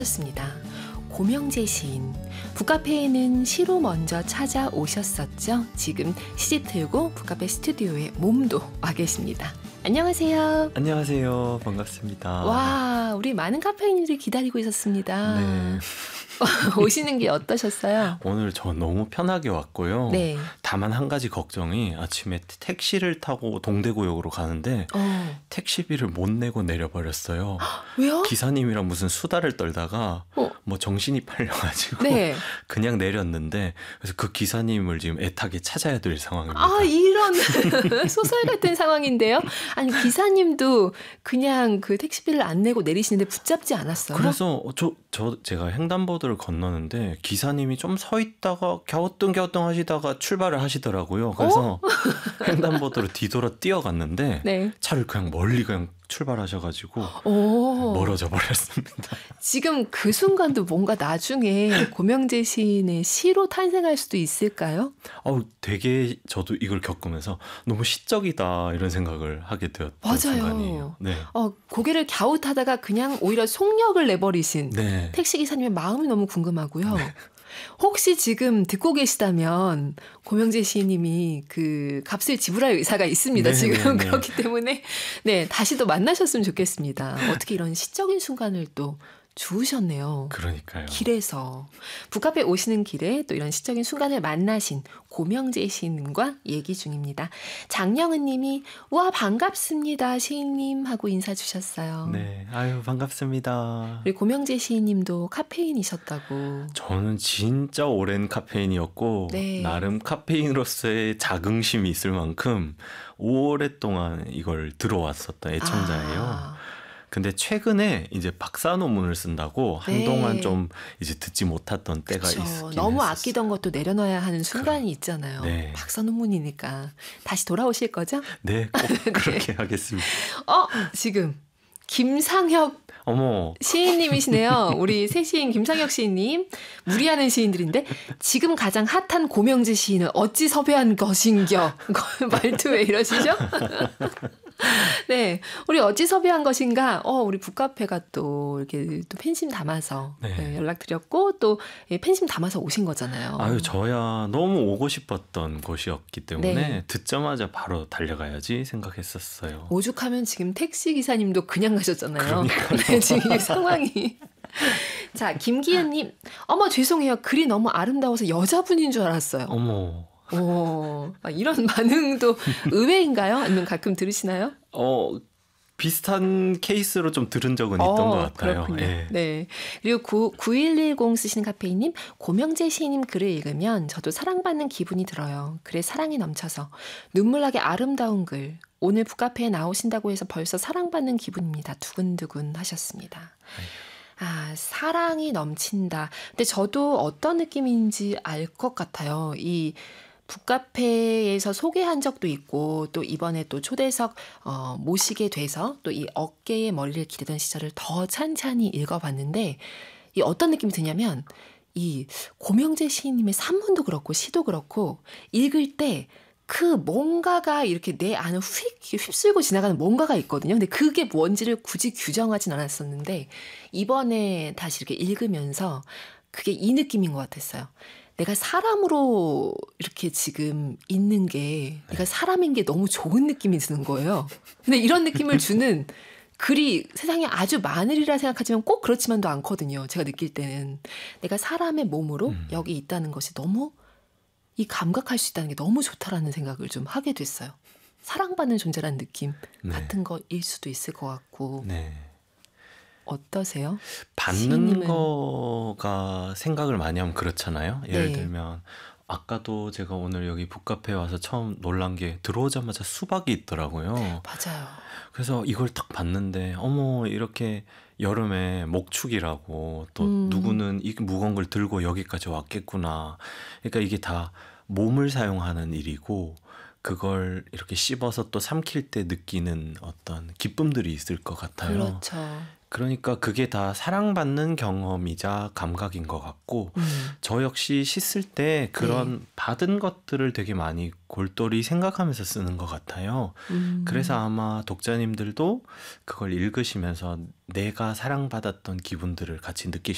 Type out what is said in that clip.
습니다. 고명재 시인. 북카페에는 시로 먼저 찾아오셨었죠. 지금 시집 틀고 북카페 스튜디오에 몸도 와 계십니다. 안녕하세요. 안녕하세요. 반갑습니다. 와, 우리 많은 카페인들이 기다리고 있었습니다. 네. 오시는 게 어떠셨어요? 오늘 저 너무 편하게 왔고요. 네. 다만 한 가지 걱정이 아침에 택시를 타고 동대구역으로 가는데 택시비를 못 내고 내려버렸어요. 왜요? 기사님이랑 무슨 수다를 떨다가 뭐 정신이 팔려가지고 네. 그냥 내렸는데 그래서 그 기사님을 지금 애타게 찾아야 될 상황입니다. 아, 이런 소설 같은 상황인데요. 아니, 기사님도 그냥 그 택시비를 안 내고 내리시는데 붙잡지 않았어요? 그래서 제가 횡단보도를 건너는데 기사님이 좀 서 있다가 갸우뚱갸우뚱 하시다가 출발을 하시더라고요. 그래서 횡단보도로 뒤돌아 뛰어갔는데 네. 차를 그냥 멀리 그냥 출발하셔가지고 멀어져 버렸습니다. 지금 그 순간도 뭔가 나중에 고명재 시인의 시로 탄생할 수도 있을까요? 되게 저도 이걸 겪으면서 너무 시적이다 이런 생각을 하게 되었던 맞아요. 순간이에요. 네. 고개를 갸웃하다가 그냥 오히려 속력을 내버리신 네. 택시기사님의 마음이 너무 궁금하고요. 네. 혹시 지금 듣고 계시다면 고명재 시인님이 그 값을 지불할 의사가 있습니다. 네, 지금 네, 네. 그렇기 때문에 네, 다시 또 만나셨으면 좋겠습니다. 어떻게 이런 시적인 순간을 또 주우셨네요. 그러니까요. 길에서. 북카페 오시는 길에 또 이런 시적인 순간을 만나신 고명재 시인과 얘기 중입니다. 장영은 님이 와 반갑습니다 시인님 하고 인사 주셨어요. 네, 아유 반갑습니다. 우리 고명재 시인님도 카페인이셨다고. 저는 진짜 오랜 카페인이었고 네. 나름 카페인으로서의 자긍심이 있을 만큼 오랫동안 이걸 들어왔었던 애청자예요. 근데 최근에 이제 박사 논문을 쓴다고 한동안 네. 좀 이제 듣지 못했던 때가 있긴 너무 했었어요. 아끼던 것도 내려놔야 하는 순간이 있잖아요. 네. 박사 논문이니까. 다시 돌아오실 거죠? 네, 꼭 그렇게 하겠습니다. 지금 김상혁 어머. 시인님이시네요. 우리 새 시인 김상혁 시인님. 무리하는 시인들인데 지금 가장 핫한 고명재 시인을 어찌 섭외한 것인겨. 말투 왜 이러시죠? 네, 우리 어찌 섭외한 것인가? 우리 북카페가 또 이렇게 또 팬심 담아서 네. 연락드렸고 또 팬심 담아서 오신 거잖아요. 아유, 저야 너무 오고 싶었던 곳이었기 때문에 네. 듣자마자 바로 달려가야지 생각했었어요. 오죽하면 지금 택시 기사님도 그냥 가셨잖아요. 그러니까요. 네, 지금 이 상황이. 자, 김기현님, 어머 죄송해요. 글이 너무 아름다워서 여자분인 줄 알았어요. 어머. 이런 반응도 의외인가요? 아니면 가끔 들으시나요? 비슷한 케이스로 좀 들은 적은 있던 것 같아요. 그렇군요. 예. 네. 그리고 9110 쓰시는 카페이님, 고명재 시인님 글을 읽으면 저도 사랑받는 기분이 들어요. 글에 사랑이 넘쳐서 눈물나게 아름다운 글. 오늘 북카페에 나오신다고 해서 벌써 사랑받는 기분입니다. 두근두근 하셨습니다. 사랑이 넘친다. 근데 저도 어떤 느낌인지 알 것 같아요. 이 북카페에서 소개한 적도 있고 또 이번에 또 초대석 모시게 돼서 또 이 어깨에 머리를 기대던 시절을 더 찬찬히 읽어봤는데 이 어떤 느낌이 드냐면 이 고명재 시인님의 산문도 그렇고 시도 그렇고 읽을 때 그 뭔가가 이렇게 내 안을 휩쓸고 지나가는 뭔가가 있거든요. 근데 그게 뭔지를 굳이 규정하진 않았었는데 이번에 다시 이렇게 읽으면서 그게 이 느낌인 것 같았어요. 내가 사람으로 이렇게 지금 있는 게 내가 사람인 게 너무 좋은 느낌이 드는 거예요. 근데 이런 느낌을 주는 글이 세상에 아주 많으리라 생각하지만 꼭 그렇지만도 않거든요. 제가 느낄 때는 내가 사람의 몸으로 여기 있다는 것이 너무 이 감각할 수 있다는 게 너무 좋다라는 생각을 좀 하게 됐어요. 사랑받는 존재라는 느낌 같은 거일 수도 있을 것 같고. 네. 어떠세요? 받는 거가 생각을 많이 하면 그렇잖아요. 예를 네. 들면 아까도 제가 오늘 여기 북카페에 와서 처음 놀란 게 들어오자마자 수박이 있더라고요. 맞아요. 그래서 이걸 딱 봤는데 어머 이렇게 여름에 목축이라고 또 누구는 이 무거운 걸 들고 여기까지 왔겠구나. 그러니까 이게 다 몸을 사용하는 일이고 그걸 이렇게 씹어서 또 삼킬 때 느끼는 어떤 기쁨들이 있을 것 같아요. 그렇죠. 그러니까 그게 다 사랑받는 경험이자 감각인 것 같고 저 역시 씻을 때 그런 받은 것들을 되게 많이 골똘히 생각하면서 쓰는 것 같아요. 그래서 아마 독자님들도 그걸 읽으시면서 내가 사랑받았던 기분들을 같이 느끼실